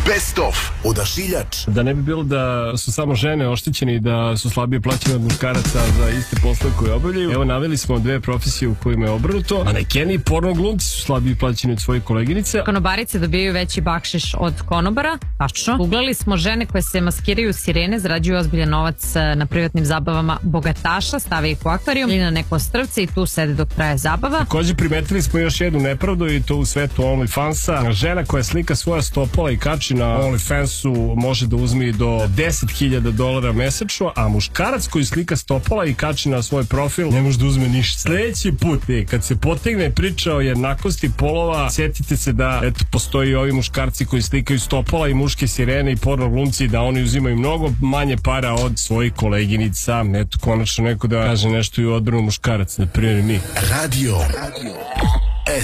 Best of Odašiljač. Da ne bi bilo da su samo žene oštećene i da su slabije plaćene od muškaraca za iste poslove koje obavljaju, evo naveli smo dve profesije u kojima je obrnuto. Manekeni i porno glumci su slabije plaćeni od svojih koleginice. Konobarice dobijaju veći bakšiš od konobara, tačno. Googlali smo žene koje se maskiraju sirene, zarađuju ozbiljan novac na privatnim zabavama bogataša, stave ih u akvarijum ili na neko ostrvce i tu sede dok traje zabava. Takođe primetili smo još jednu nepravdu i to u svetu OnlyFansa. Žena koja slika svoja stopala i kači na OnlyFansu može da uzme do $10.000 mesečno, a muškarac koji slika stopala i kači na svoj profil ne može da uzme ništa. Sljedeći put, kad se potegne priča o jednakosti polova, sjetite se da postoji ovi muškarci koji slikaju stopala i muške sirene i porno glumci, da oni uzimaju mnogo manje para od svojih koleginica. Eto, konačno neko da kaže nešto i u odbranu muškaraca, na primjer mi. Radio